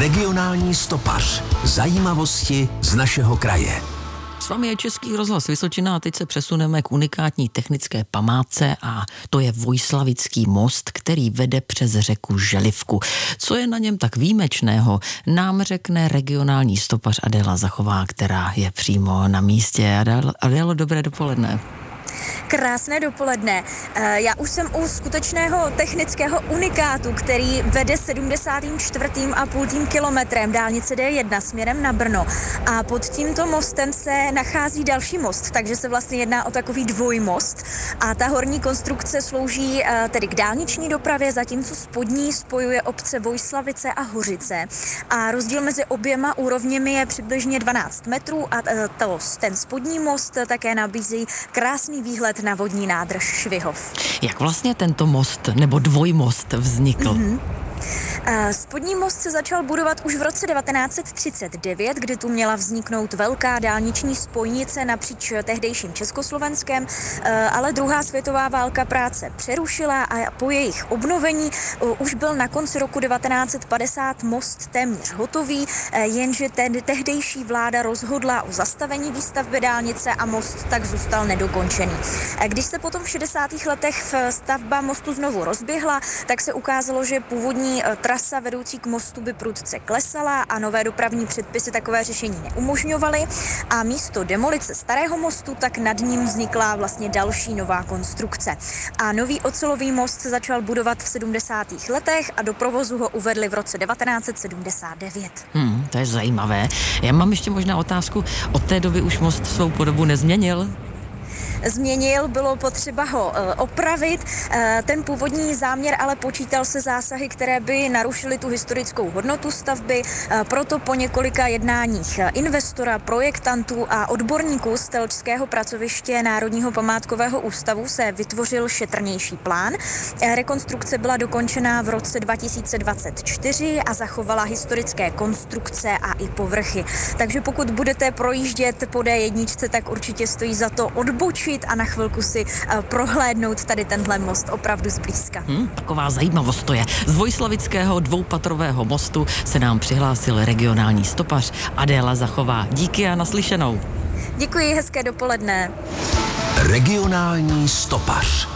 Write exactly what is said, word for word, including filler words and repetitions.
Regionální stopař. Zajímavosti z našeho kraje. S vámi je Český rozhlas Vysočina a teď se přesuneme k unikátní technické památce a to je Vojslavický most, který vede přes řeku Želivku. Co je na něm tak výjimečného, nám řekne regionální stopař Adéla Zachová, která je přímo na místě. Adélo, Adélo, dobré dopoledne. Krásné dopoledne. Já už jsem u skutečného technického unikátu, který vede sedmdesátým čtvrtým a půl kilometrem dálnice D jedna směrem na Brno. A pod tímto mostem se nachází další most, takže se vlastně jedná o takový dvojmost. A ta horní konstrukce slouží tedy k dálniční dopravě, zatímco spodní spojuje obce Vojslavice a Hořice. A rozdíl mezi oběma úrovněmi je přibližně dvanáct metrů a to, ten spodní most také nabízí krásný výhled na vodní nádrž Švihov. Jak vlastně tento most nebo dvojmost vznikl? Mm-hmm. Spodní most se začal budovat už v roce devatenáct set třicet devět, kdy tu měla vzniknout velká dálniční spojnice napříč tehdejším Československem, ale druhá světová válka práce přerušila a po jejich obnovení už byl na konci roku devatenáct set padesát most téměř hotový, jenže tehdejší vláda rozhodla o zastavení výstavby dálnice a most tak zůstal nedokončený. Když se potom v šedesátých letech stavba mostu znovu rozběhla, tak se ukázalo, že původní trasa vedoucí k mostu by prudce klesala a nové dopravní předpisy takové řešení neumožňovaly a místo demolice starého mostu tak nad ním vznikla vlastně další nová konstrukce. A nový ocelový most se začal budovat v sedmdesátých letech a do provozu ho uvedli v roce devatenáct set sedmdesát devět. Hmm, to je zajímavé. Já mám ještě možná otázku, od té doby už most svou podobu nezměnil? Změnil, bylo potřeba ho opravit. Ten původní záměr ale počítal se zásahy, které by narušily tu historickou hodnotu stavby. Proto po několika jednáních investora, projektantů a odborníků z Telčského pracoviště Národního památkového ústavu se vytvořil šetrnější plán. Rekonstrukce byla dokončena v roce dva tisíce dvacet čtyři a zachovala historické konstrukce a i povrchy. Takže pokud budete projíždět po D jedna, tak určitě stojí za to odbočit a na chvilku si uh, prohlédnout tady tenhle most opravdu zblízka. Hmm, taková zajímavost to je. Z Vojslavického dvoupatrového mostu se nám přihlásil regionální stopař Adéla Zachová. Díky a naslyšenou. Děkuji, hezké dopoledne. Regionální stopař.